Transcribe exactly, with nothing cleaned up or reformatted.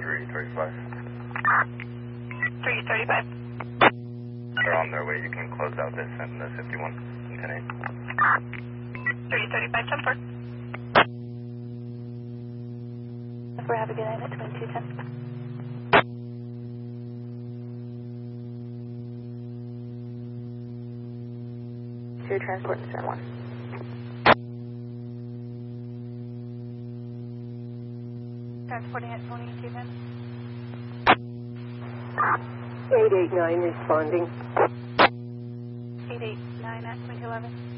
three thirty-five. three thirty-five. They're on their way. You can close out this and the fifty-one and ten eight. three thirty-five, ten four. We're have a good night at twenty-two ten. Two transport in San Juan. Transporting at twenty-two ten. eight eight nine responding. eight eight nine at twenty eleven.